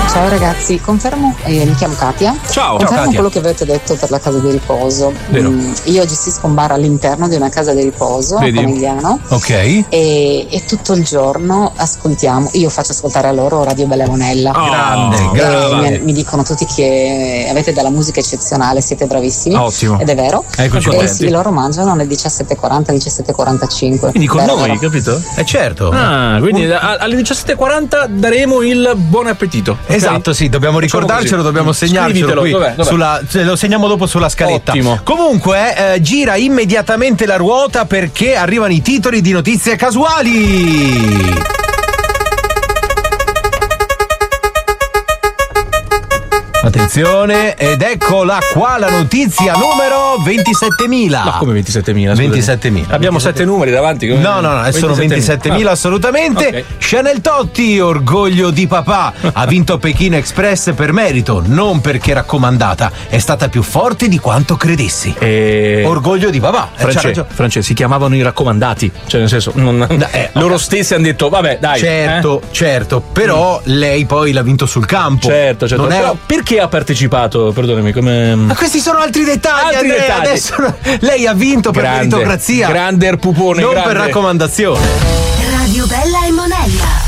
Ciao ragazzi, confermo, mi chiamo Katia. Ciao, confermo Katia. quello che avete detto per la casa di riposo. Io gestisco un bar all'interno di una casa di riposo a Conegliano. Ok. E tutto il giorno ascoltiamo, io faccio ascoltare a loro Radio Bella Monella. Grande. Mi dicono tutti che avete della musica eccezionale, siete bravissimi. Ottimo. Ed è vero. Eccoci E contenti. sì, loro mangiano alle 17:40, 17:45. Quindi con Vero, noi, vero. capito? Certo. Quindi alle 17:40 daremo il buon appetito. Okay? Esatto, sì, dobbiamo ricordarcelo, dobbiamo segnarcelo qui. Dov'è? Lo segniamo dopo sulla scaletta. Ottimo. Comunque, gira immediatamente la ruota perché arrivano i titoli di notizie casuali. Attenzione, ed eccola qua la notizia numero 27.000. Ma come 27.000? 27.000. Abbiamo 7 numeri davanti. No, sono 27.000 assolutamente. Okay. Chanel Totti, orgoglio di papà, ha vinto Pechino Express per merito, non perché raccomandata, è stata più forte di quanto credessi. Orgoglio di papà. Francesco, si chiamavano i raccomandati, cioè nel senso loro stessi hanno detto vabbè dai. Certo, però lei poi l'ha vinto sul campo. Certo. Non era... Perché ha partecipato? Perdonami, come. Ma questi sono altri dettagli, Andrea. Adesso lei ha vinto per meritocrazia. Grande pupone. Non per raccomandazione. Radio Bella